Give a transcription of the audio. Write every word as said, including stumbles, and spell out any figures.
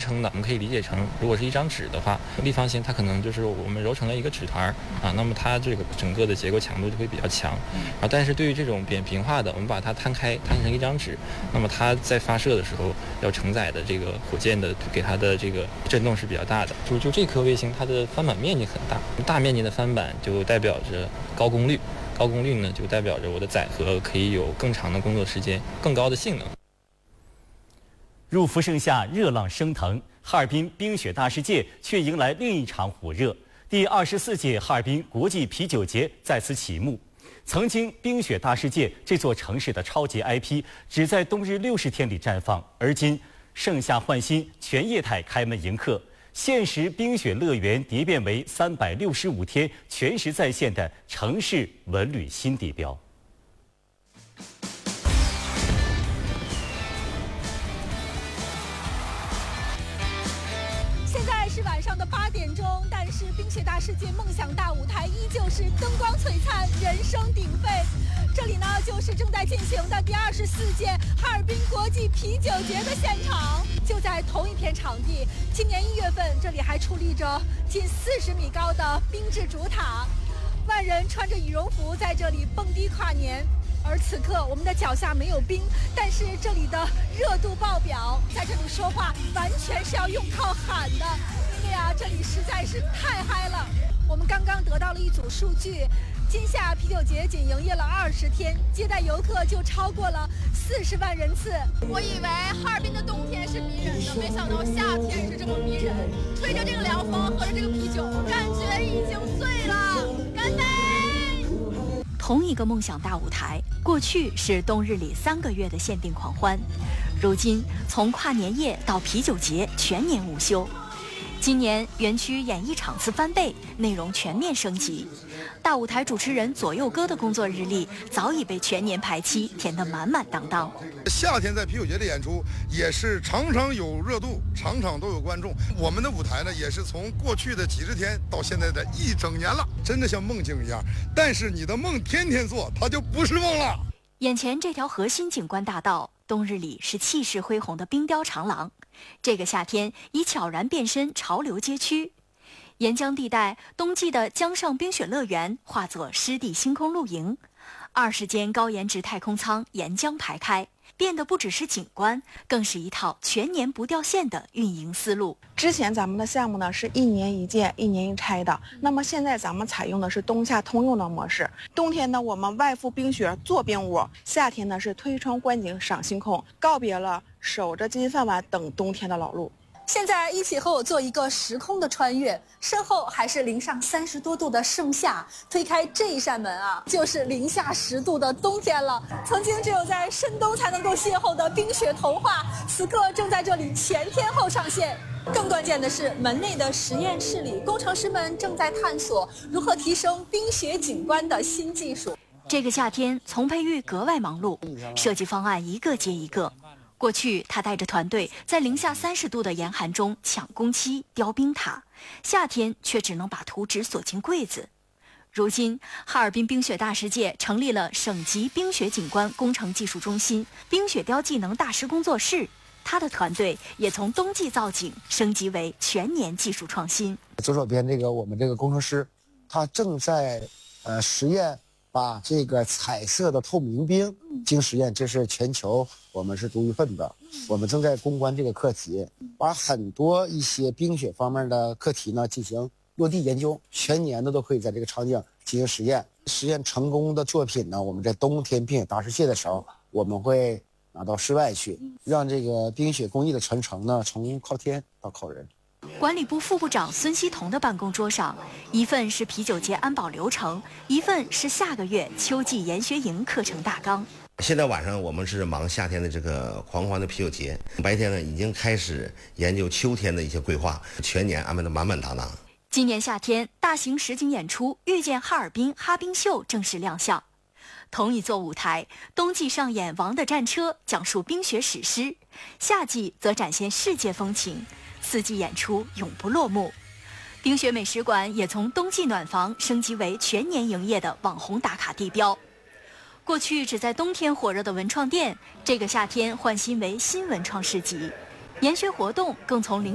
称的，我们可以理解成，如果是一张纸的话，立方形它可能就是我们揉成了一个纸团啊，那么它这个整个的结构强度就会比较强啊。但是对于这种扁平化的，我们把它摊开，摊成一张纸，那么它在发射的时候要承载的这个火箭的给它的这个震动是比较大的。就就这颗卫星，它的翻版面积很大，大面积的翻版就代表着高功率，高功率呢就代表着我的载荷可以有更长的工作时间，更高的性能。 入伏盛夏，热浪升腾，哈尔滨冰雪大世界却迎来另一场火热。第二十四届哈尔滨国际啤酒节在此启幕。曾经冰雪大世界这座城市的超级 I P 只在冬日六十天里绽放，而今盛夏换新，全业态开门迎客。现实冰雪乐园蝶变为三百六十五天全时在线的城市文旅新地标。 现在是晚上的八点钟，但是冰雪大世界梦想大舞台依旧是灯光璀璨，人声鼎沸。这里呢，就是正在进行的第二十四届哈尔滨国际啤酒节的现场。就在同一片场地，今年一月份，这里还矗立着近四十米高的冰质主塔，万人穿着羽绒服在这里蹦迪跨年。而此刻我们的脚下没有冰，但是这里的热度爆表，在这里说话完全是要用靠喊的，因为啊，这里实在是太嗨了。我们刚刚得到了一组数据，今夏啤酒节仅营业了二十天，接待游客就超过了四十万人次。 我以为哈尔滨的冬天是迷人的，没想到夏天是这么迷人。吹着这个凉风，喝着这个啤酒，感觉已经醉了。干杯！ 同一个梦想大舞台，过去是冬日里三个月的限定狂欢，如今从跨年夜到啤酒节全年无休。今年园区演艺场次翻倍，内容全面升级。大舞台主持人左右哥的工作日历早已被全年排期填得满满当当。 夏天在啤酒节的演出也是场场有热度，场场都有观众。我们的舞台呢，也是从过去的几十天到现在的一整年了，真的像梦境一样。但是你的梦天天做，它就不是梦了。 眼前这条核心景观大道，冬日里是气势恢宏的冰雕长廊，这个夏天已悄然变身潮流街区。沿江地带，冬季的江上冰雪乐园化作湿地星空露营，二十间高颜值太空舱沿江排开，变得不只是景观，更是一套全年不掉线的运营思路。 之前咱们的项目呢是一年一建、一年一拆的，那么现在咱们采用的是冬夏通用的模式。冬天呢，我们外敷冰雪做冰屋；夏天呢是推窗观景赏星空，告别了守着金饭碗等冬天的老路。 现在一起和我做一个时空的穿越，身后还是零上三十多度的盛夏，推开这一扇门啊，就是零下十度的冬天了。曾经只有在深冬才能够邂逅的冰雪童话，此刻正在这里全天候上线。更关键的是，门内的实验室里，工程师们正在探索如何提升冰雪景观的新技术。 这个夏天，丛培育格外忙碌，设计方案一个接一个。过去，他带着团队在零下三十度的严寒中抢工期、雕冰塔，夏天却只能把图纸锁进柜子。如今，哈尔滨冰雪大世界成立了省级冰雪景观工程技术中心、冰雪雕技能大师工作室，他的团队也从冬季造景升级为全年技术创新。 左手边这个我们这个工程师，他正在呃实验。把这个彩色的透明冰经实验，这是全球我们是独一份的。我们正在攻关这个课题，把很多一些冰雪方面的课题呢进行落地研究，全年的都可以在这个场景进行实验。实验成功的作品呢，我们在冬天冰雪大世界的时候，我们会拿到室外去，让这个冰雪工艺的传承呢，从靠天到靠人。 管理部副部长孙希彤的办公桌上，一份是啤酒节安保流程，一份是下个月秋季研学营课程大纲。 现在晚上我们是忙夏天的这个狂欢的啤酒节，白天呢已经开始研究秋天的一些规划，全年安排的满满当当。 今年夏天，大型实景演出《遇见哈尔滨哈冰秀》正式亮相。同一座舞台，冬季上演《王的战车》，讲述冰雪史诗；夏季则展现世界风情。四季演出永不落幕。冰雪美食馆也从冬季暖房升级为全年营业的网红打卡地标。过去只在冬天火热的文创店，这个夏天换新为新文创市集。研学活动更从零